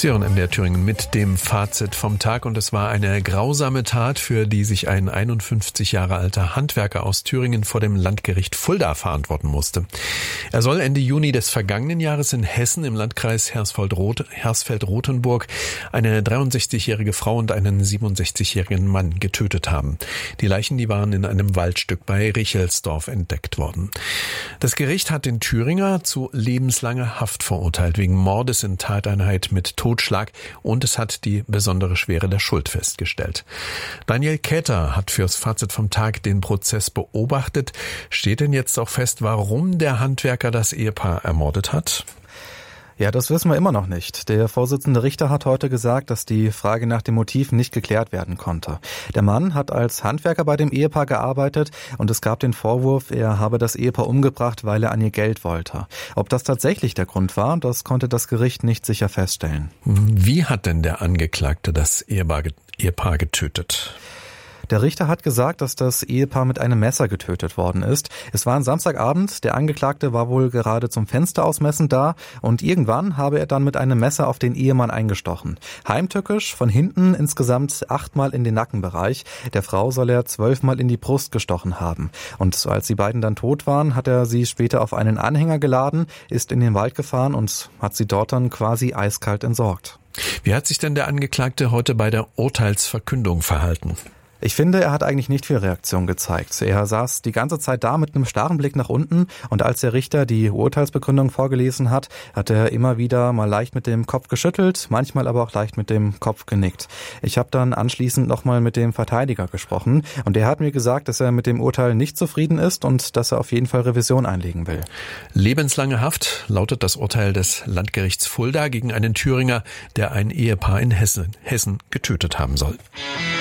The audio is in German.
Sie hören MDR Thüringen mit dem Fazit vom Tag und es war eine grausame Tat, für die sich ein 51 Jahre alter Handwerker aus Thüringen vor dem Landgericht Fulda verantworten musste. Er soll Ende Juni des vergangenen Jahres in Hessen im Landkreis Hersfeld-Rotenburg eine 63-jährige Frau und einen 67-jährigen Mann getötet haben. Die Leichen, die waren in einem Waldstück bei Richelsdorf entdeckt worden. Das Gericht hat den Thüringer zu lebenslanger Haft verurteilt wegen Mordes in Tateinheit mit Totschlag und es hat die besondere Schwere der Schuld festgestellt. Daniel Käther hat fürs Fazit vom Tag den Prozess beobachtet. Steht denn jetzt auch fest, warum der Handwerker das Ehepaar ermordet hat? Ja, das wissen wir immer noch nicht. Der Vorsitzende Richter hat heute gesagt, dass die Frage nach dem Motiv nicht geklärt werden konnte. Der Mann hat als Handwerker bei dem Ehepaar gearbeitet und es gab den Vorwurf, er habe das Ehepaar umgebracht, weil er an ihr Geld wollte. Ob das tatsächlich der Grund war, das konnte das Gericht nicht sicher feststellen. Wie hat denn der Angeklagte das Ehepaar getötet? Der Richter hat gesagt, dass das Ehepaar mit einem Messer getötet worden ist. Es war ein Samstagabend, der Angeklagte war wohl gerade zum Fenster ausmessen da und irgendwann habe er dann mit einem Messer auf den Ehemann eingestochen. Heimtückisch, von hinten insgesamt 8-mal in den Nackenbereich. Der Frau soll er 12-mal in die Brust gestochen haben. Und als die beiden dann tot waren, hat er sie später auf einen Anhänger geladen, ist in den Wald gefahren und hat sie dort dann quasi eiskalt entsorgt. Wie hat sich denn der Angeklagte heute bei der Urteilsverkündung verhalten? Ich finde, er hat eigentlich nicht viel Reaktion gezeigt. Er saß die ganze Zeit da mit einem starren Blick nach unten und als der Richter die Urteilsbegründung vorgelesen hat, hat er immer wieder mal leicht mit dem Kopf geschüttelt, manchmal aber auch leicht mit dem Kopf genickt. Ich habe dann anschließend nochmal mit dem Verteidiger gesprochen und der hat mir gesagt, dass er mit dem Urteil nicht zufrieden ist und dass er auf jeden Fall Revision einlegen will. Lebenslange Haft lautet das Urteil des Landgerichts Fulda gegen einen Thüringer, der ein Ehepaar in Hessen getötet haben soll.